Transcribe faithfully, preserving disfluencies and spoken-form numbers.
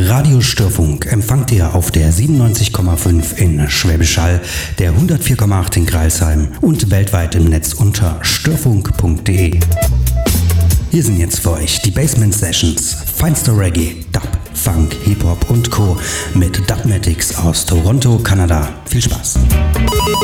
Radio Störfunk empfangt ihr auf der siebenundneunzig Komma fünf in Schwäbisch Hall, der hundertvier Komma acht in Crailsheim und weltweit im Netz unter störfunk punkt de. Hier sind jetzt für euch die Basement Sessions, feinster Reggae, Dub, Funk, Hip-Hop und Co. mit Dubmatics aus Toronto, Kanada. Viel Spaß!